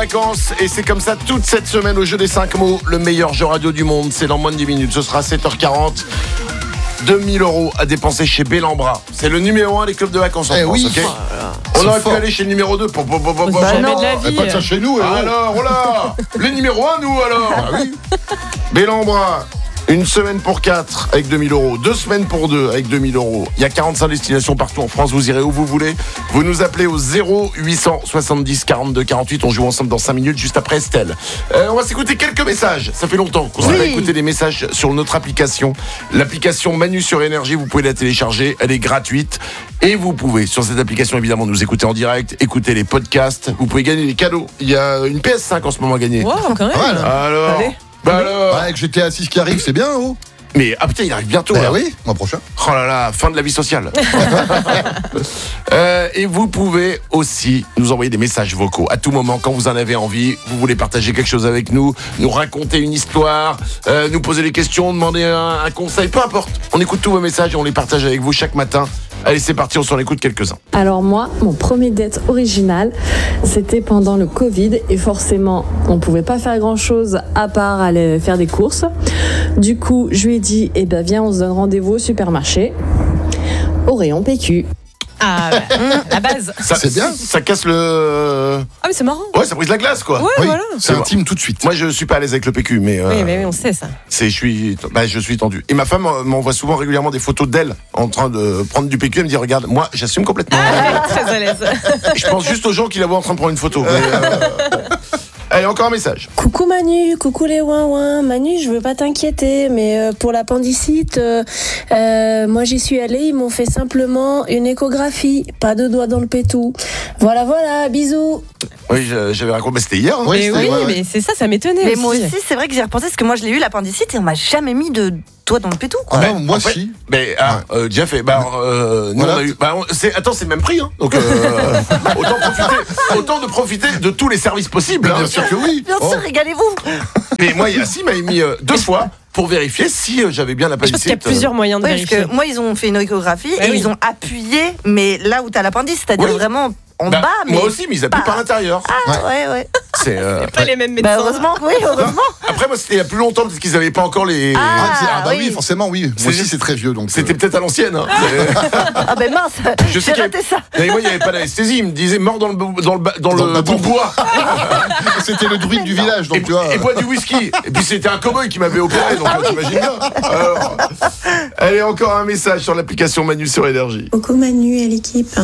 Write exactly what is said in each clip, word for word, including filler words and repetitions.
vacances et c'est comme ça toute cette semaine au jeu des cinq mots. Le meilleur jeu radio du monde, c'est dans moins de dix minutes. Ce sera sept heures quarante. deux mille euros à dépenser chez Bellambra. C'est le numéro un des clubs de vacances en eh France, oui. ok. Oh, on aurait fort. pu aller chez le numéro deux. Pour, pour, pour, pour, Bah pour, non, pour, de la vie. Pas de ça chez nous. Ah, alors, oh là, les numéros un, nous, alors. Ah oui. Bellambra, une semaine pour quatre avec deux mille euros, deux semaines pour deux avec deux mille euros. Il y a quarante-cinq destinations partout en France, vous irez où vous voulez. Vous nous appelez au zéro huit cent soixante-dix quarante-deux quarante-huit. On joue ensemble dans cinq minutes, juste après Estelle. Euh, on va s'écouter quelques messages. Ça fait longtemps qu'on s'est Oui. écouté des messages sur notre application. L'application Manu sur Énergie, vous pouvez la télécharger, elle est gratuite. Et vous pouvez, sur cette application, évidemment, nous écouter en direct, écouter les podcasts. Vous pouvez gagner des cadeaux. Il y a une P S cinq en ce moment à gagner. Wow, quand même. Voilà. Alors, Allez. bah alors. Ouais, avec G T A six qui arrive, c'est bien, oh. Mais ah putain, il arrive bientôt. Bah là. oui, mois prochain. Oh là là, fin de la vie sociale. euh, et vous pouvez aussi nous envoyer des messages vocaux à tout moment quand vous en avez envie. Vous voulez partager quelque chose avec nous, nous raconter une histoire, euh, nous poser des questions, demander un, un conseil, peu importe. On écoute tous vos messages et on les partage avec vous chaque matin. Allez, c'est parti, on s'en écoute quelques-uns. Alors moi, mon premier date original, c'était pendant le Covid et forcément, on pouvait pas faire grand-chose à part aller faire des courses. Du coup, je lui ai dit, eh ben viens, on se donne rendez-vous au supermarché, au rayon P Q. Ah, bah, hum, la base. Ça, C'est bien. Ça casse le... Ah, mais c'est marrant. Ouais, ça brise la glace, quoi. Ouais, Oui, voilà. c'est bon. intime tout de suite. Moi, je suis pas à l'aise avec le P Q, mais... euh, Oui, mais oui, on sait ça. C'est, je suis, bah, je suis tendu. Et ma femme euh, m'envoie souvent régulièrement des photos d'elle en train de prendre du P Q. Elle me dit, regarde, moi, j'assume complètement. Ah, très à l'aise. Je pense juste aux gens qui la voient en train de prendre une photo. Mais, euh, Allez, encore un message. Coucou Manu, coucou les ouin ouin. Manu, je veux pas t'inquiéter, mais euh, pour l'appendicite, euh, euh, moi j'y suis allée, ils m'ont fait simplement une échographie, pas de doigts dans le pétou. Voilà, voilà, bisous. Oui, je- j'avais raconté, mais c'était hier. Hein. Oui, Mais c'était- oui, ouais, ouais. mais c'est ça, ça m'étonnait Mais aussi. moi aussi, c'est vrai que j'ai repensé parce que moi je l'ai eu l'appendicite et on m'a jamais mis de doigt dans le pétou. Ah Quoi. non, moi En fait, si. Mais ah, euh, Jeff, et, bah, euh, nous Voilà. on a eu. Bah, on- c'est, attends, c'est le même prix, hein. Donc euh, autant profiter, autant de profiter de tous les services possibles. hein. Bien sûr que oui. Bien Oh. sûr, régalez-vous. Mais moi, Yassi m'avait mis euh, deux fois pour vérifier si euh, j'avais bien Je pense qu'il y a l'appendicite. plusieurs moyens de Oui, parce vérifier. que moi ils ont fait une échographie Ouais, et oui. ils ont appuyé, mais là où t'as l'appendice, c'est-à-dire Oui. vraiment en Bah, bas. Mais moi aussi, mais ils appuient pas- par l'intérieur. Ah ouais, ouais. C'est. euh, Pas les mêmes médecins. Bah heureusement, oui, heureusement. Après, moi, c'était il y a plus longtemps parce qu'ils n'avaient pas encore les. Ah, Ah, c'est- ah bah oui. oui. forcément, oui. C'est Moi aussi, juste- c'est très vieux, donc. C'était euh, peut-être à l'ancienne. Hein. Ah ben mince, Je sais j'ai qu'il y raté ça. Mais moi, il n'y avait pas d'anesthésie. Il me disait mort dans le, bo- dans le, ba- dans Dans le le bâton. bout de bois. C'était le druide du village, Et, donc tu vois. et boit du whisky. Et puis c'était un cow-boy qui m'avait opéré, donc euh, t'imagines bien. Alors, allez, encore un message sur l'application Manu sur Énergie. Coucou Manu et l'équipe.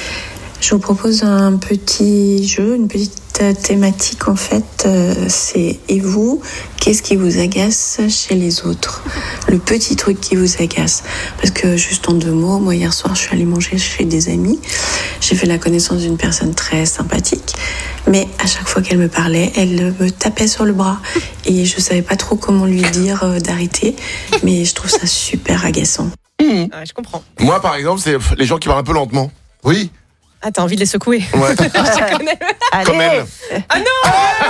Je vous propose un petit jeu, une petite euh, thématique en fait. Euh, c'est et vous, qu'est-ce qui vous agace chez les autres? Le petit truc qui vous agace. Parce que juste en deux mots, moi hier soir je suis allée manger chez des amis. J'ai fait la connaissance d'une personne très sympathique. Mais à chaque fois qu'elle me parlait, elle me tapait sur le bras. Et je savais pas trop comment lui dire euh, d'arrêter. Mais je trouve ça super agaçant. Ah, je comprends. Moi, par exemple, c'est les gens qui parlent un peu lentement. Oui. Ah, t'as envie de les secouer. Ouais. Je connais. Allez. Comme elle. Ah non,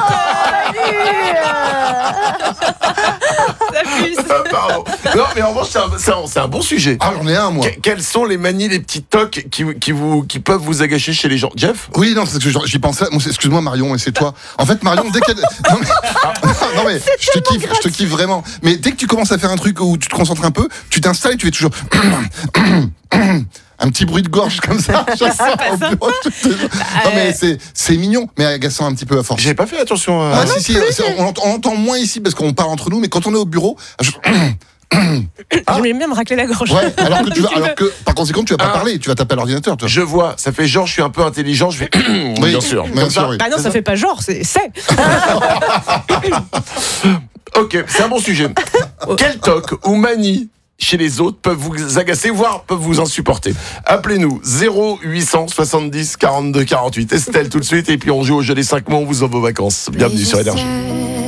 ça pue. Ah, pardon. Non, mais en revanche, c'est un, c'est un- c'est un bon sujet. Ah, j'en ai un, moi. Que- quelles sont les manies, les petits tocs qui, qui, vous, qui peuvent vous agacer chez les gens? Jeff? Oui, non, c'est parce que j'en- j'y pensais. Moi, c'est- excuse-moi, Marion, et c'est toi. En fait, Marion, dès qu'elle. Non, mais, non, mais je te kiffe, je te kiffe vraiment. Mais dès que tu commences à faire un truc où tu te concentres un peu, tu t'installes et tu fais toujours. Un petit bruit de gorge comme ça. Je sens au bureau, je te jure. Non, mais c'est, c'est mignon, mais agaçant un petit peu à force. J'ai pas fait attention à. Ah, si, si, c'est- on, l'entend- on l'entend moins ici parce qu'on parle entre nous, mais quand on est au bureau. je- J'aime bien me racler la gorge. Ouais, alors que tu vas, Un petit alors peu. que par conséquent tu vas pas Ah. parler, tu vas taper à l'ordinateur, toi. Je vois, ça fait genre, je suis un peu intelligent, je fais. Oui, bien sûr. bien Comme sûr, ça. oui. Bah non, ça fait pas genre, c'est. c'est. Ok, c'est un bon sujet. Quel toc ou manie chez les autres peuvent vous agacer, voire peuvent vous insupporter? Appelez-nous zéro huit cent soixante-dix quarante-deux quarante-huit. Estelle tout de suite, et puis on joue au jeu des cinq mois, on vous envoie vos vacances. Bienvenue sur Énergie.